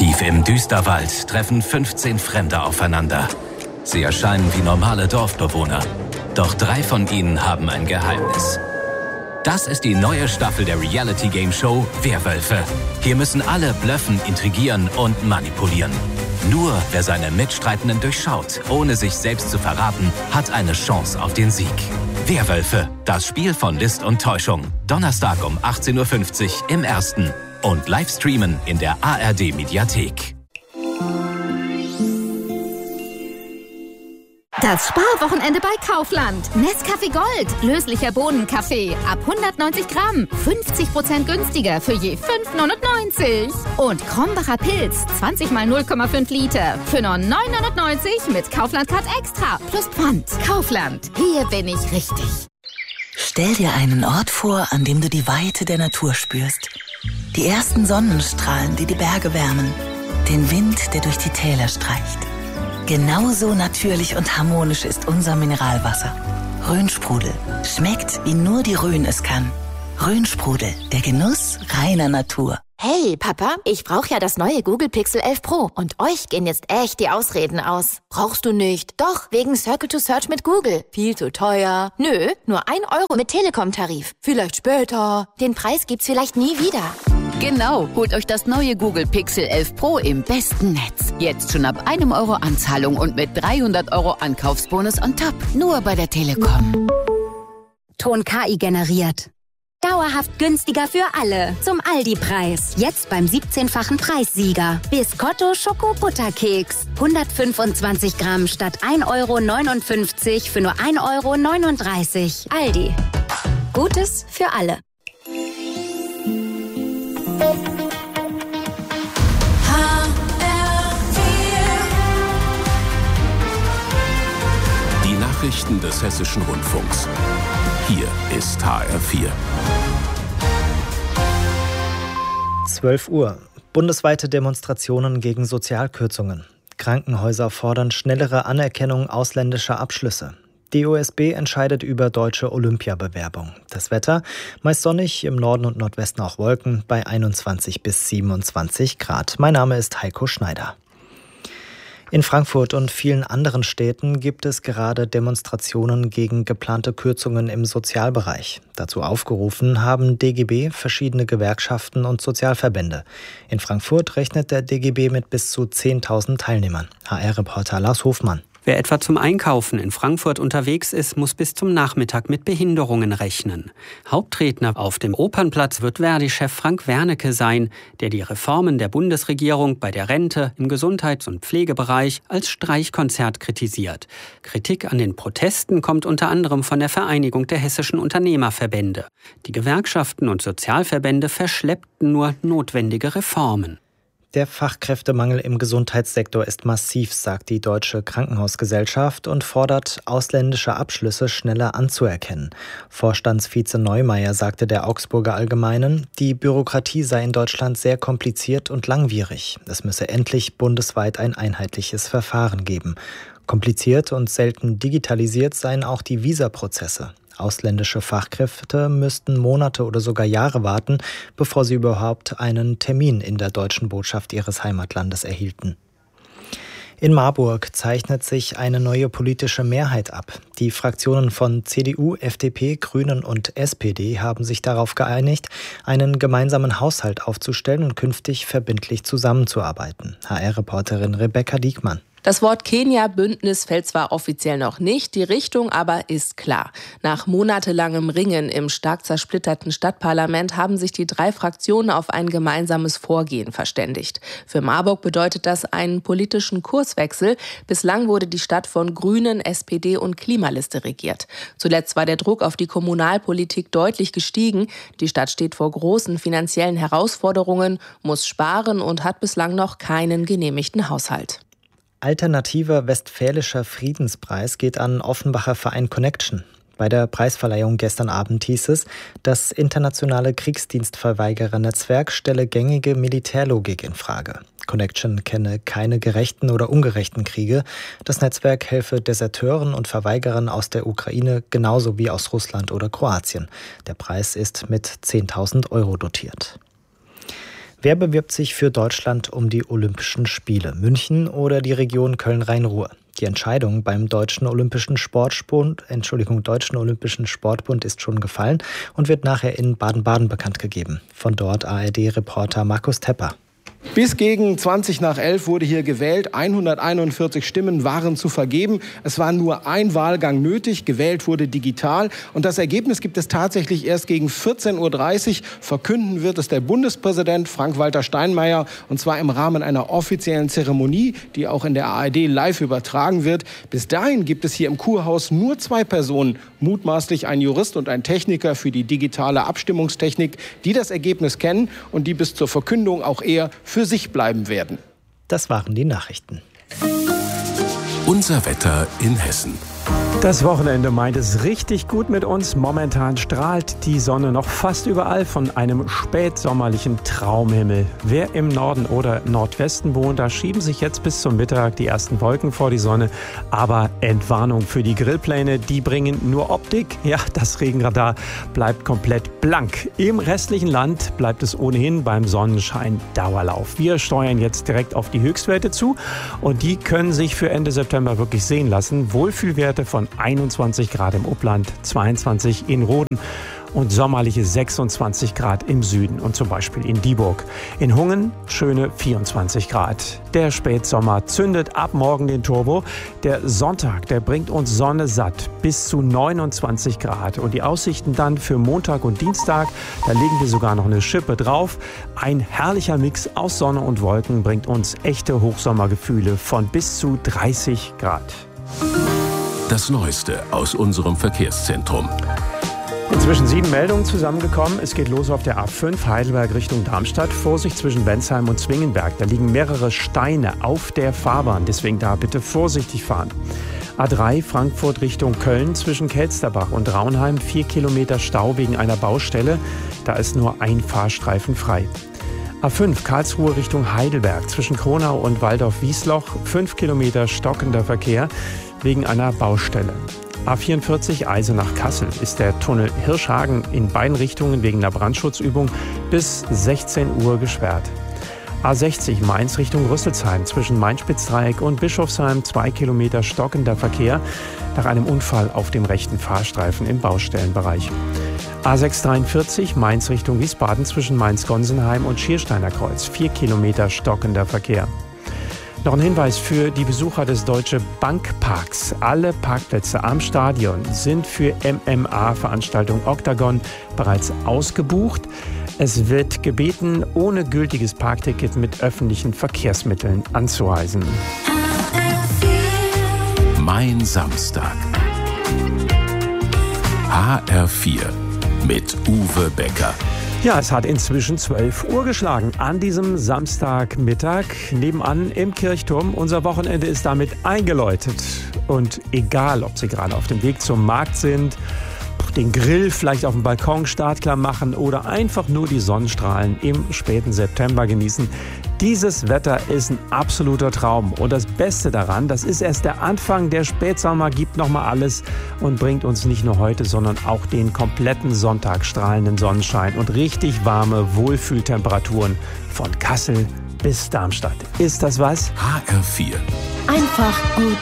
Tief im Düsterwald treffen 15 Fremde aufeinander. Sie erscheinen wie normale Dorfbewohner. Doch 3 von ihnen haben ein Geheimnis. Das ist die neue Staffel der Reality-Game-Show Werwölfe. Hier müssen alle blöffen, intrigieren und manipulieren. Nur wer seine Mitstreitenden durchschaut, ohne sich selbst zu verraten, hat eine Chance auf den Sieg. Werwölfe, das Spiel von List und Täuschung. Donnerstag um 18:50 Uhr im Ersten. Und live streamen in der ARD-Mediathek. Das Sparwochenende bei Kaufland. Nescafé Gold, löslicher Bohnenkaffee ab 190 Gramm, 50% günstiger für je 5,99. Und Krombacher Pilz, 20 mal 0,5 Liter für nur 9,99 mit Kaufland Card Extra plus Pfand. Kaufland, hier bin ich richtig. Stell dir einen Ort vor, an dem du die Weite der Natur spürst. Die ersten Sonnenstrahlen, die die Berge wärmen. Den Wind, der durch die Täler streicht. Genauso natürlich und harmonisch ist unser Mineralwasser. Rhönsprudel. Schmeckt, wie nur die Rhön es kann. Rhönsprudel, der Genuss reiner Natur. Hey, Papa, ich brauche ja das neue Google Pixel 11 Pro. Und euch gehen jetzt echt die Ausreden aus. Brauchst du nicht? Doch, wegen Circle to Search mit Google. Viel zu teuer. Nö, nur 1 Euro mit Telekom-Tarif. Vielleicht später. Den Preis gibt's vielleicht nie wieder. Genau, holt euch das neue Google Pixel 11 Pro im besten Netz. Jetzt schon ab 1 Euro Anzahlung und mit 300 Euro Ankaufsbonus on top. Nur bei der Telekom. Ton KI generiert. Dauerhaft günstiger für alle. Zum Aldi-Preis. Jetzt beim 17-fachen Preissieger. Biscotto Schoko-Butterkeks. 125 Gramm statt 1,59 Euro für nur 1,39 Euro. Aldi. Gutes für alle. Die Nachrichten des Hessischen Rundfunks. Hier ist HR4. 12 Uhr. Bundesweite Demonstrationen gegen Sozialkürzungen. Krankenhäuser fordern schnellere Anerkennung ausländischer Abschlüsse. Die OSB entscheidet über deutsche Olympiabewerbung. Das Wetter meist sonnig, im Norden und Nordwesten auch Wolken bei 21 bis 27 Grad. Mein Name ist Heiko Schneider. In Frankfurt und vielen anderen Städten gibt es gerade Demonstrationen gegen geplante Kürzungen im Sozialbereich. Dazu aufgerufen haben DGB, verschiedene Gewerkschaften und Sozialverbände. In Frankfurt rechnet der DGB mit bis zu 10.000 Teilnehmern. HR-Reporter Lars Hofmann. Wer etwa zum Einkaufen in Frankfurt unterwegs ist, muss bis zum Nachmittag mit Behinderungen rechnen. Hauptredner auf dem Opernplatz wird Verdi-Chef Frank Wernicke sein, der die Reformen der Bundesregierung bei der Rente, im Gesundheits- und Pflegebereich als Streichkonzert kritisiert. Kritik an den Protesten kommt unter anderem von der Vereinigung der hessischen Unternehmerverbände. Die Gewerkschaften und Sozialverbände verschleppten nur notwendige Reformen. Der Fachkräftemangel im Gesundheitssektor ist massiv, sagt die Deutsche Krankenhausgesellschaft und fordert, ausländische Abschlüsse schneller anzuerkennen. Vorstandsvize Neumeier sagte der Augsburger Allgemeinen, die Bürokratie sei in Deutschland sehr kompliziert und langwierig. Es müsse endlich bundesweit ein einheitliches Verfahren geben. Kompliziert und selten digitalisiert seien auch die Visaprozesse. Ausländische Fachkräfte müssten Monate oder sogar Jahre warten, bevor sie überhaupt einen Termin in der deutschen Botschaft ihres Heimatlandes erhielten. In Marburg zeichnet sich eine neue politische Mehrheit ab. Die Fraktionen von CDU, FDP, Grünen und SPD haben sich darauf geeinigt, einen gemeinsamen Haushalt aufzustellen und künftig verbindlich zusammenzuarbeiten. HR-Reporterin Rebecca Diekmann. Das Wort Kenia-Bündnis fällt zwar offiziell noch nicht, die Richtung aber ist klar. Nach monatelangem Ringen im stark zersplitterten Stadtparlament haben sich die 3 Fraktionen auf ein gemeinsames Vorgehen verständigt. Für Marburg bedeutet das einen politischen Kurswechsel. Bislang wurde die Stadt von Grünen, SPD und Klimaliste regiert. Zuletzt war der Druck auf die Kommunalpolitik deutlich gestiegen. Die Stadt steht vor großen finanziellen Herausforderungen, muss sparen und hat bislang noch keinen genehmigten Haushalt. Alternativer Westfälischer Friedenspreis geht an Offenbacher Verein Connection. Bei der Preisverleihung gestern Abend hieß es, das internationale Kriegsdienstverweigerer-Netzwerk stelle gängige Militärlogik in Frage. Connection kenne keine gerechten oder ungerechten Kriege. Das Netzwerk helfe Deserteuren und Verweigerern aus der Ukraine genauso wie aus Russland oder Kroatien. Der Preis ist mit 10.000 € dotiert. Wer bewirbt sich für Deutschland um die Olympischen Spiele? München oder die Region Köln-Rhein-Ruhr? Die Entscheidung beim Deutschen Olympischen Sportbund ist schon gefallen und wird nachher in Baden-Baden bekannt gegeben. Von dort ARD-Reporter Markus Tepper. Bis gegen 11:20 wurde hier gewählt. 141 Stimmen waren zu vergeben. Es war nur ein Wahlgang nötig. Gewählt wurde digital. Und das Ergebnis gibt es tatsächlich erst gegen 14:30 Uhr. Verkünden wird es der Bundespräsident Frank-Walter Steinmeier. Und zwar im Rahmen einer offiziellen Zeremonie, die auch in der ARD live übertragen wird. Bis dahin gibt es hier im Kurhaus nur 2 Personen, mutmaßlich ein Jurist und ein Techniker für die digitale Abstimmungstechnik, die das Ergebnis kennen und die bis zur Verkündung auch eher für sich bleiben werden. Das waren die Nachrichten. Unser Wetter in Hessen. Das Wochenende meint es richtig gut mit uns. Momentan strahlt die Sonne noch fast überall von einem spätsommerlichen Traumhimmel. Wer im Norden oder Nordwesten wohnt, da schieben sich jetzt bis zum Mittag die ersten Wolken vor die Sonne. Aber Entwarnung für die Grillpläne, die bringen nur Optik. Ja, das Regenradar bleibt komplett blank. Im restlichen Land bleibt es ohnehin beim Sonnenschein Dauerlauf. Wir steuern jetzt direkt auf die Höchstwerte zu und die können sich für Ende September wirklich sehen lassen. Wohlfühlwerte von 21 Grad im Upland, 22 in Roden und sommerliche 26 Grad im Süden und zum Beispiel in Dieburg. In Hungen schöne 24 Grad. Der Spätsommer zündet ab morgen den Turbo. Der Sonntag, der bringt uns Sonne satt bis zu 29 Grad. Und die Aussichten dann für Montag und Dienstag, da legen wir sogar noch eine Schippe drauf. Ein herrlicher Mix aus Sonne und Wolken bringt uns echte Hochsommergefühle von bis zu 30 Grad. Das Neueste aus unserem Verkehrszentrum. Inzwischen 7 Meldungen zusammengekommen. Es geht los auf der A5 Heidelberg Richtung Darmstadt. Vorsicht zwischen Bensheim und Zwingenberg. Da liegen mehrere Steine auf der Fahrbahn. Deswegen da bitte vorsichtig fahren. A3 Frankfurt Richtung Köln zwischen Kelsterbach und Raunheim. 4 Kilometer Stau wegen einer Baustelle. Da ist nur ein Fahrstreifen frei. A5 Karlsruhe Richtung Heidelberg zwischen Kronau und Waldorf-Wiesloch. 5 Kilometer stockender Verkehr wegen einer Baustelle. A44 Eisenach-Kassel ist der Tunnel Hirschhagen in beiden Richtungen wegen einer Brandschutzübung bis 16 Uhr gesperrt. A60 Mainz Richtung Rüsselsheim zwischen Main-Spitz-Dreieck und Bischofsheim 2 Kilometer stockender Verkehr nach einem Unfall auf dem rechten Fahrstreifen im Baustellenbereich. A643 Mainz Richtung Wiesbaden zwischen Mainz-Gonsenheim und Schiersteiner Kreuz 4 Kilometer stockender Verkehr. Noch ein Hinweis für die Besucher des Deutsche Bankparks. Alle Parkplätze am Stadion sind für MMA-Veranstaltung Octagon bereits ausgebucht. Es wird gebeten, ohne gültiges Parkticket mit öffentlichen Verkehrsmitteln anzureisen. Mein Samstag. HR4 mit Uwe Becker. Ja, es hat inzwischen 12 Uhr geschlagen an diesem Samstagmittag. Nebenan im Kirchturm. Unser Wochenende ist damit eingeläutet. Und egal, ob Sie gerade auf dem Weg zum Markt sind, den Grill vielleicht auf dem Balkon startklar machen oder einfach nur die Sonnenstrahlen im späten September genießen. Dieses Wetter ist ein absoluter Traum. Und das Beste daran, das ist erst der Anfang. Der Spätsommer gibt nochmal alles und bringt uns nicht nur heute, sondern auch den kompletten Sonntag strahlenden Sonnenschein und richtig warme Wohlfühltemperaturen von Kassel bis Darmstadt. Ist das was? HR4. Einfach gut